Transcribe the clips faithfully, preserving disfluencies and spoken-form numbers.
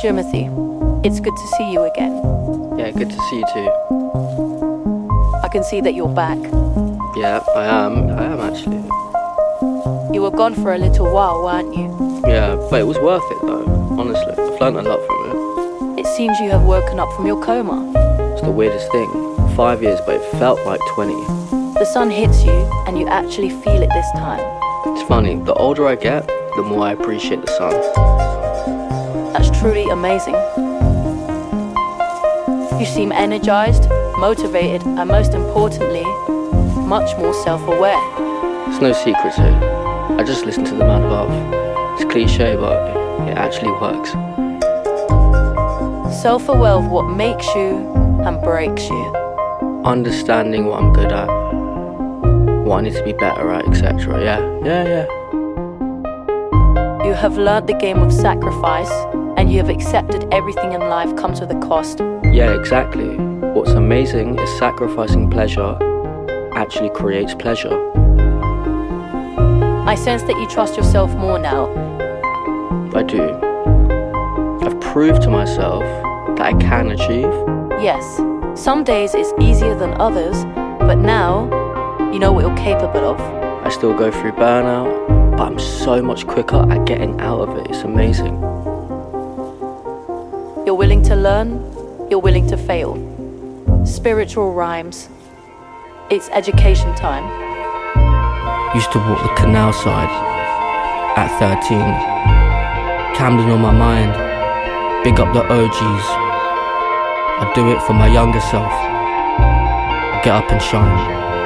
Jimothy, it's good to see you again. Yeah, good to see you too. I can see that you're back. Yeah, I am. I am actually. You were gone for a little while, weren't you? Yeah, but it was worth it though. Honestly, I've learned a lot from it. It seems you have woken up from your coma. It's the weirdest thing. Five years, but it felt like twenty. The sun hits you, and you actually feel it this time. It's funny, the older I get, the more I appreciate the sun. That's truly amazing. You seem energized, motivated, and most importantly, much more self-aware. There's no secrets here. I just listen to the man above. It's cliche, but it actually works. Self-aware of what makes you and breaks you. Understanding what I'm good at, what I need to be better at, et cetera. Yeah, yeah, yeah. You have learnt the game of sacrifice, and you have accepted everything in life comes with a cost. Yeah, exactly. What's amazing is sacrificing pleasure actually creates pleasure. I sense that you trust yourself more now. I do. I've proved to myself that I can achieve. Yes, some days it's easier than others, but now you know what you're capable of. I still go through burnout, but I'm so much quicker at getting out of it. It's amazing. You're willing to learn, you're willing to fail. Spiritual rhymes. It's education time. Used to walk the canal side at thirteen. Camden on my mind. Big up the O Gs. I do it for my younger self. I get up and shine.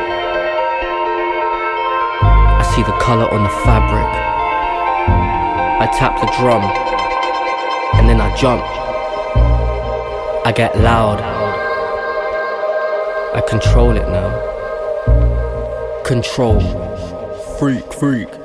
I see the colour on the fabric. I tap the drum. And then I jump. I get loud. I control it now. Control. Freak, freak.